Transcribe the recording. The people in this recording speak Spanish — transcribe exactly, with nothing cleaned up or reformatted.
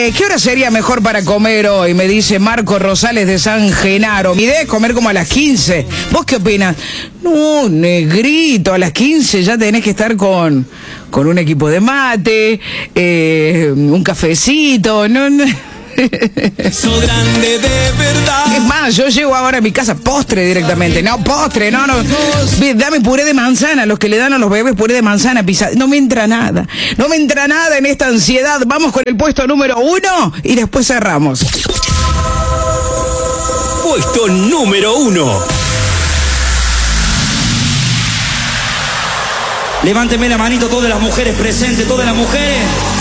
Eh, ¿Qué hora sería mejor para comer hoy? Me dice Marco Rosales de San Genaro. Mi idea es comer como a las quince. ¿Vos qué opinas? No, negrito, a las quince ya tenés que estar con, con un equipo de mate, eh, un cafecito, no, no. So grande de verdad. Es más, yo llego ahora a mi casa postre directamente. No, postre, no, no. Dame puré de manzana, los que le dan a los bebés puré de manzana pisada. No me entra nada. No me entra nada en esta ansiedad. Vamos con el puesto número uno y después cerramos. Puesto número uno. Levánteme la manito todas las mujeres presentes, todas las mujeres.